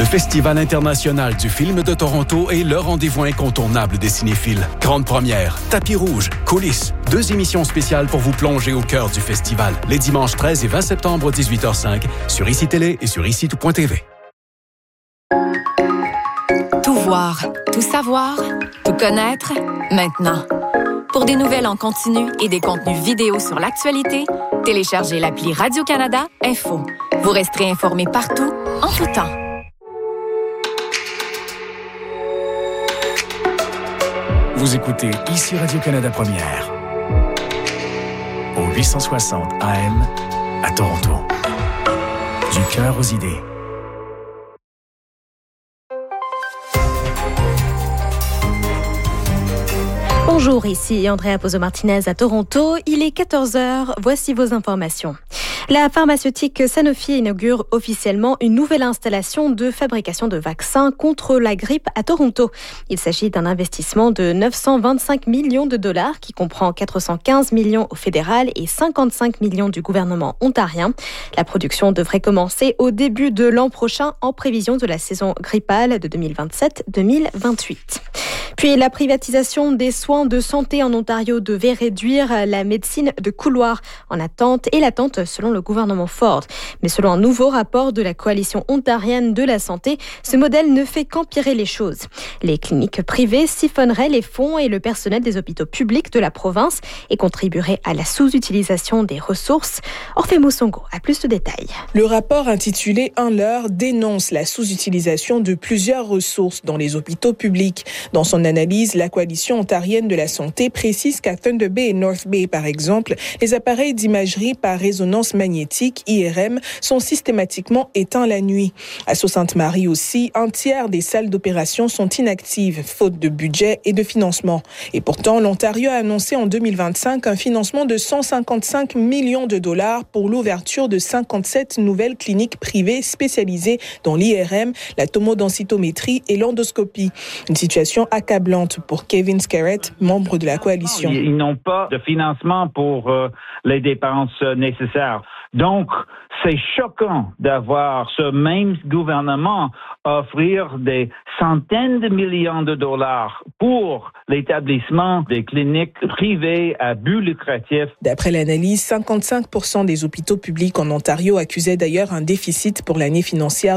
Le Festival international du film de Toronto est le rendez-vous incontournable des cinéphiles. Grande première, tapis rouge, coulisses, 2 émissions spéciales pour vous plonger au cœur du festival. Les dimanches 13 et 20 septembre, 18h05, sur ICI Télé et sur ICI.tv. Tout voir, tout savoir, tout connaître, maintenant. Pour des nouvelles en continu et des contenus vidéo sur l'actualité, téléchargez l'appli Radio-Canada Info. Vous resterez informés partout, en tout temps. Vous écoutez ici Radio-Canada Première, au 860 AM à Toronto. Du cœur aux idées. Bonjour, ici Andrea Pozo-Martinez à Toronto. Il est 14h, voici vos informations. La pharmaceutique Sanofi inaugure officiellement une nouvelle installation de fabrication de vaccins contre la grippe à Toronto. Il s'agit d'un investissement de 925 millions de dollars qui comprend 415 millions au fédéral et 55 millions du gouvernement ontarien. La production devrait commencer au début de l'an prochain en prévision de la saison grippale de 2027-2028. Puis la privatisation des soins de santé en Ontario devait réduire la médecine de couloir en attente selon le gouvernement Ford. Mais selon un nouveau rapport de la coalition ontarienne de la santé, ce modèle ne fait qu'empirer les choses. Les cliniques privées siphonneraient les fonds et le personnel des hôpitaux publics de la province et contribueraient à la sous-utilisation des ressources. Orphée Moussongo a plus de détails. Le rapport intitulé « Un leurre » dénonce la sous-utilisation de plusieurs ressources dans les hôpitaux publics. Dans son analyse, la coalition ontarienne de la santé précise qu'à Thunder Bay et North Bay, par exemple, les appareils d'imagerie par résonance magnétique, IRM, sont systématiquement éteints la nuit. À Sault-Sainte-Marie aussi, un tiers des salles d'opération sont inactives, faute de budget et de financement. Et pourtant, l'Ontario a annoncé en 2025 un financement de 155 millions de dollars pour l'ouverture de 57 nouvelles cliniques privées spécialisées dans l'IRM, la tomodensitométrie et l'endoscopie. Une situation accablante pour Kevin Scarrett, membre de la coalition. Ils n'ont pas de financement pour les dépenses nécessaires. Donc, c'est choquant d'avoir ce même gouvernement offrir des centaines de millions de dollars pour l'établissement des cliniques privées à but lucratif. D'après l'analyse, 55% des hôpitaux publics en Ontario accusaient d'ailleurs un déficit pour l'année financière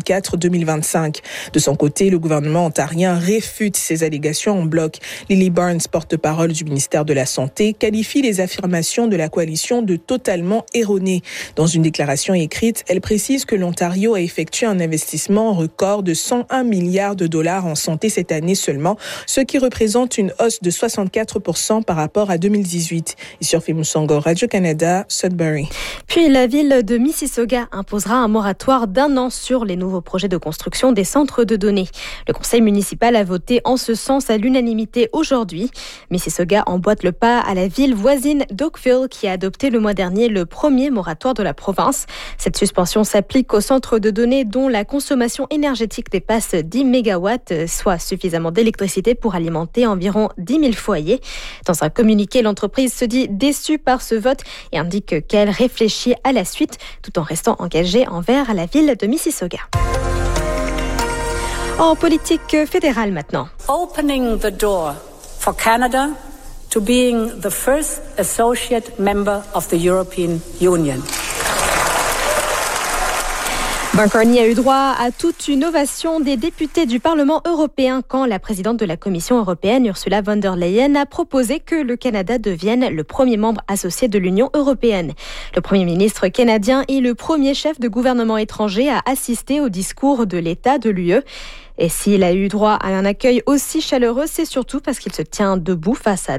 2024-2025. De son côté, le gouvernement ontarien réfute ces allégations en bloc. Lily Barnes, porte-parole du ministère de la Santé, qualifie les affirmations de la coalition de totalement erronées. Dans une déclaration écrite, elle précise que l'Ontario a effectué un investissement record de 101 milliards de dollars en santé cette année seulement, ce qui représente une hausse de 64% par rapport à 2018. Ici Orphée Moussongo, Radio-Canada, Sudbury. Puis la ville de Mississauga imposera un moratoire d'1 an sur les nouveaux projets de construction des centres de données. Le conseil municipal a voté en ce sens à l'unanimité aujourd'hui. Mississauga emboîte le pas à la ville voisine d'Oakville qui a adopté le mois dernier le premier moratoire de la province. Cette suspension s'applique aux centres de données dont la consommation énergétique dépasse 10 mégawatts, soit suffisamment d'électricité pour alimenter environ 10 000 foyers. Dans un communiqué, l'entreprise se dit déçue par ce vote et indique qu'elle réfléchit à la suite tout en restant engagée envers la ville de Mississauga. En politique fédérale maintenant. Opening the door for Canada to being the first associate member of the European Union. Mark Carney a eu droit à toute une ovation des députés du Parlement européen quand la présidente de la Commission européenne, Ursula von der Leyen, a proposé que le Canada devienne le premier membre associé de l'Union européenne. Le Premier ministre canadien est le premier chef de gouvernement étranger à assister au discours de l'État de l'UE. Et s'il a eu droit à un accueil aussi chaleureux, c'est surtout parce qu'il se tient debout face à